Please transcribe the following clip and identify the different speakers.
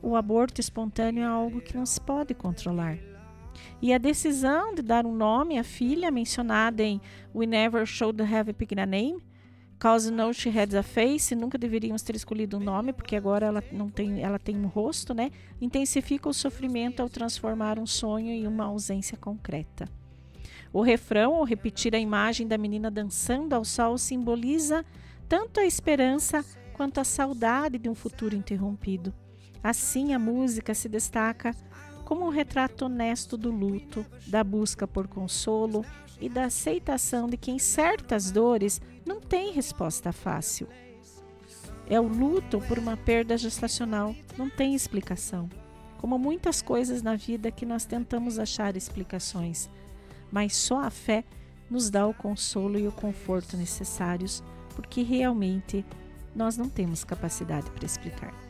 Speaker 1: o aborto espontâneo é algo que não se pode controlar. E a decisão de dar um nome à filha, mencionada em We Never Should Have Picked a Name, Cause No She Had a Face, nunca deveríamos ter escolhido um nome, porque agora ela tem um rosto, né? Intensifica o sofrimento ao transformar um sonho em uma ausência concreta. O refrão, ao repetir a imagem da menina dançando ao sol, simboliza tanto a esperança quanto a saudade de um futuro interrompido. Assim, a música se destaca como um retrato honesto do luto, da busca por consolo e da aceitação de que em certas dores não tem resposta fácil. É o luto por uma perda gestacional, não tem explicação. Como muitas coisas na vida que nós tentamos achar explicações, mas só a fé nos dá o consolo e o conforto necessários, porque realmente nós não temos capacidade para explicar.